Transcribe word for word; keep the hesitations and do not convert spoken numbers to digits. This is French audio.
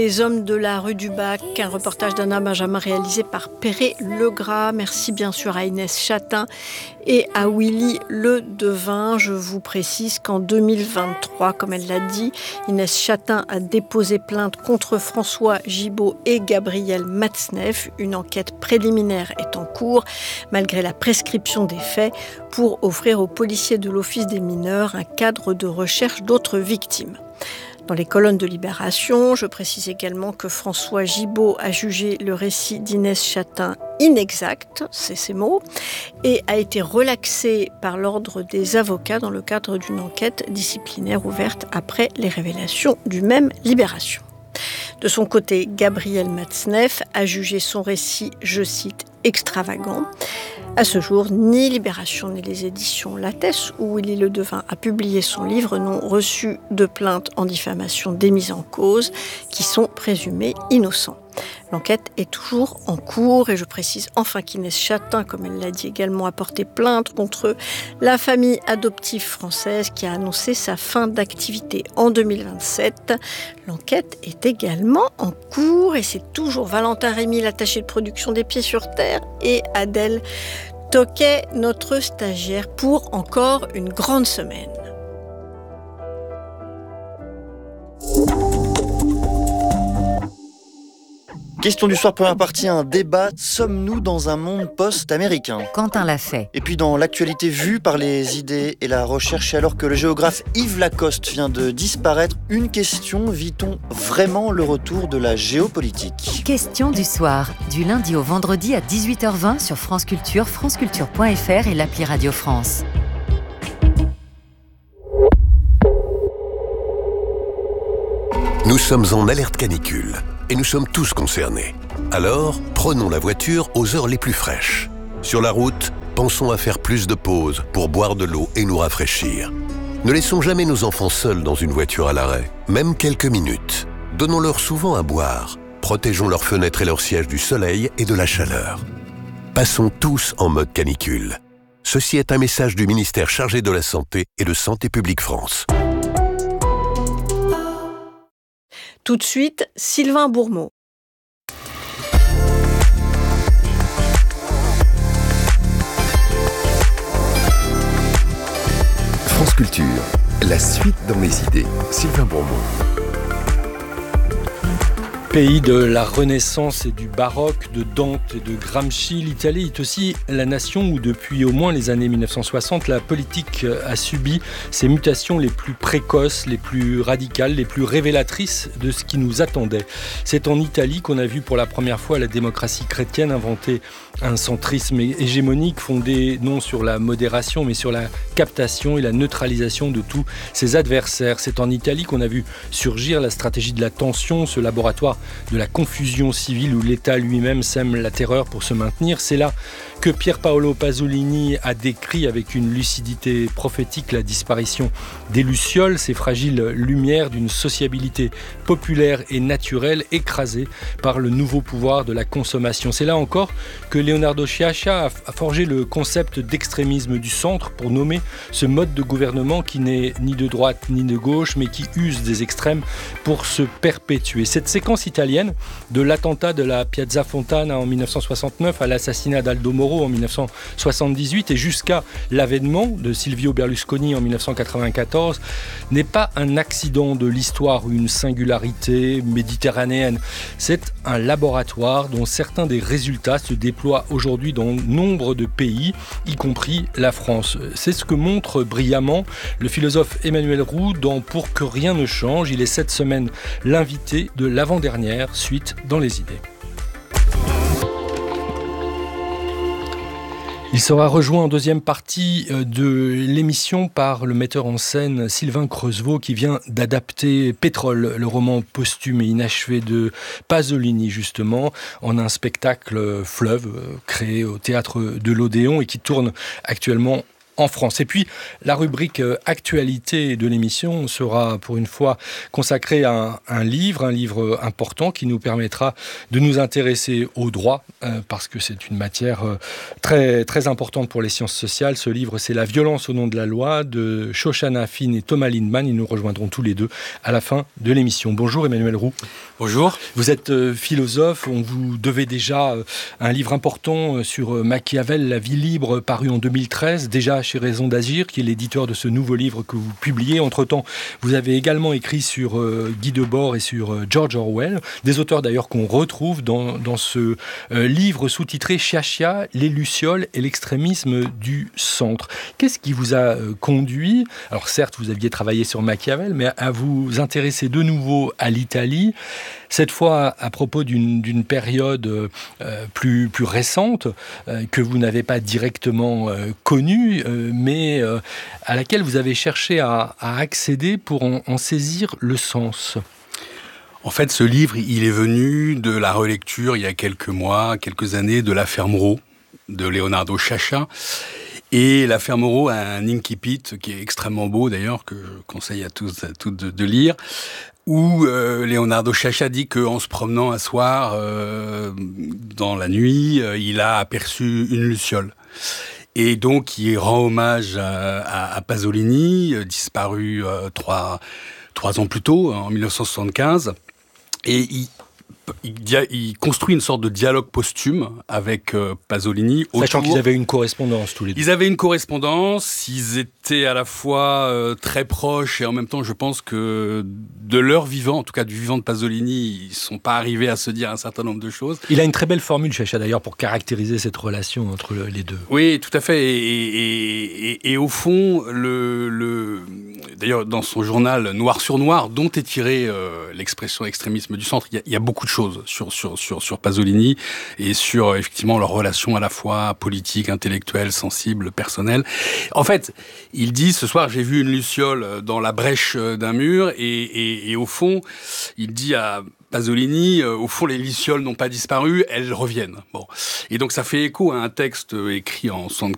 Les hommes de la rue du Bac, un reportage d'Anna Benjamin réalisé par Perret Legras. Merci bien sûr à Inès Chatin et à Willy Le Devin. Je vous précise qu'en deux mille vingt-trois, comme elle l'a dit, Inès Chatin a déposé plainte contre François Gibault et Gabriel Matzneff. Une enquête préliminaire est en cours, malgré la prescription des faits, pour offrir aux policiers de l'Office des mineurs un cadre de recherche d'autres victimes. Dans les colonnes de Libération, je précise également que François Gibault a jugé le récit d'Inès Chatin inexact, c'est ses mots, et a été relaxé par l'ordre des avocats dans le cadre d'une enquête disciplinaire ouverte après les révélations du même Libération. De son côté, Gabriel Matzneff a jugé son récit, je cite, extravagant. À ce jour, ni Libération ni les éditions Lattès, où Willy Le Devin a publié son livre, n'ont reçu de plainte en diffamation des mises en cause, qui sont présumés innocents. L'enquête est toujours en cours et je précise enfin qu'Inès Chatin, comme elle l'a dit également, a porté plainte contre la famille adoptive française qui a annoncé sa fin d'activité en deux mille vingt-sept. L'enquête est également en cours et c'est toujours Valentin Rémy, l'attaché de production des Pieds sur Terre, et Adèle Toquet, notre stagiaire, pour encore une grande semaine. Question du soir, première partie, un débat. Sommes-nous dans un monde post-américain ? Quentin l'a fait. Et puis dans l'actualité vue par les idées et la recherche, et alors que le géographe Yves Lacoste vient de disparaître, une question, vit-on vraiment le retour de la géopolitique ? Question du soir, du lundi au vendredi à dix-huit heures vingt sur France Culture, franceculture point f r et l'appli Radio France. Nous sommes en alerte canicule. Et nous sommes tous concernés. Alors, prenons la voiture aux heures les plus fraîches. Sur la route, pensons à faire plus de pauses pour boire de l'eau et nous rafraîchir. Ne laissons jamais nos enfants seuls dans une voiture à l'arrêt, même quelques minutes. Donnons-leur souvent à boire. Protégeons leurs fenêtres et leurs sièges du soleil et de la chaleur. Passons tous en mode canicule. Ceci est un message du ministère chargé de la Santé et de Santé publique France. Tout de suite, Sylvain Bourmeau. France Culture, la suite dans les idées. Sylvain Bourmeau. Pays de la Renaissance et du baroque, de Dante et de Gramsci, l'Italie est aussi la nation où depuis au moins les années mille neuf cent soixante, la politique a subi ses mutations les plus précoces, les plus radicales, les plus révélatrices de ce qui nous attendait. C'est en Italie qu'on a vu pour la première fois la démocratie chrétienne inventer un centrisme hégémonique fondé non sur la modération mais sur la captation et la neutralisation de tous ses adversaires. C'est en Italie qu'on a vu surgir la stratégie de la tension, ce laboratoire de la confusion civile où l'État lui-même sème la terreur pour se maintenir. C'est là que Pier Paolo Pasolini a décrit avec une lucidité prophétique la disparition des lucioles, ces fragiles lumières d'une sociabilité populaire et naturelle écrasée par le nouveau pouvoir de la consommation. C'est là encore que Leonardo Sciascia a forgé le concept d'extrémisme du centre pour nommer ce mode de gouvernement qui n'est ni de droite ni de gauche mais qui use des extrêmes pour se perpétuer. Cette séquence italienne de l'attentat de la Piazza Fontana en dix-neuf cent soixante-neuf à l'assassinat d'Aldo Moro en dix-neuf cent soixante-dix-huit et jusqu'à l'avènement de Silvio Berlusconi en dix-neuf cent quatre-vingt-quatorze n'est pas un accident de l'histoire ou une singularité méditerranéenne. C'est un laboratoire dont certains des résultats se déploient aujourd'hui dans nombre de pays, y compris la France. C'est ce que montre brillamment le philosophe Emmanuel Roux dans Pour que rien ne change. Il est cette semaine l'invité de l'avant-dernière suite dans les idées. Il sera rejoint en deuxième partie de l'émission par le metteur en scène Sylvain Creusevaux qui vient d'adapter Pétrole, le roman posthume et inachevé de Pasolini justement, en un spectacle fleuve créé au théâtre de l'Odéon et qui tourne actuellement en France. Et puis, la rubrique « Actualité » de l'émission sera pour une fois consacrée à un, un livre, un livre important qui nous permettra de nous intéresser au droit, euh, parce que c'est une matière euh, très, très importante pour les sciences sociales. Ce livre, c'est « La violence au nom de la loi » de Shoshana Finn et Thomas Lindemann. Ils nous rejoindront tous les deux à la fin de l'émission. Bonjour Emmanuel Roux. Bonjour. Vous êtes euh, philosophe, on vous devait déjà euh, un livre important euh, sur euh, Machiavel, La vie libre, paru en deux mille treize, déjà chez Raison d'Agir, qui est l'éditeur de ce nouveau livre que vous publiez. Entre-temps, vous avez également écrit sur euh, Guy Debord et sur euh, George Orwell, des auteurs d'ailleurs qu'on retrouve dans, dans ce euh, livre sous-titré « Chiachia, les Lucioles et l'extrémisme du centre ». Qu'est-ce qui vous a euh, conduit, alors certes vous aviez travaillé sur Machiavel, mais à vous intéresser de nouveau à l'Italie, cette fois à propos d'une, d'une période euh, plus, plus récente, euh, que vous n'avez pas directement euh, connue, euh, mais euh, à laquelle vous avez cherché à, à accéder pour en, en saisir le sens. En fait, ce livre, il est venu de la relecture, il y a quelques mois, quelques années, de L'affaire Moreau, de Leonardo Sciascia. Et L'affaire Moreau a un incipit qui est extrêmement beau, d'ailleurs, que je conseille à tous, à toutes de, de lire, où euh, Leonardo Sciascia dit qu'en se promenant un soir, euh, dans la nuit, euh, il a aperçu une luciole. Et donc, il rend hommage à, à, à Pasolini, euh, disparu euh, trois, trois ans plus tôt, en dix-neuf cent soixante-quinze. Et il, il, il construit une sorte de dialogue posthume avec euh, Pasolini. Sachant autour... qu'ils avaient une correspondance tous les deux. Ils avaient une correspondance, ils étaient à la fois euh, très proches et en même temps, je pense que de leur vivant, en tout cas du vivant de Pasolini, ils ne sont pas arrivés à se dire un certain nombre de choses. Il a une très belle formule, Sciascia, d'ailleurs, pour caractériser cette relation entre le, les deux. Oui, tout à fait. Et, et, et, et au fond, le, le, d'ailleurs, dans son journal Noir sur Noir, dont est tirée euh, l'expression extrémisme du centre, il y a, il y a beaucoup de choses sur, sur, sur, sur Pasolini et sur, effectivement, leur relation à la fois politique, intellectuelle, sensible, personnelle. En fait, il dit, ce soir, j'ai vu une luciole dans la brèche d'un mur et, et, et au fond, il dit à Pasolini, euh, au fond, les lucioles n'ont pas disparu, elles reviennent. Bon. Et donc, ça fait écho à un texte écrit en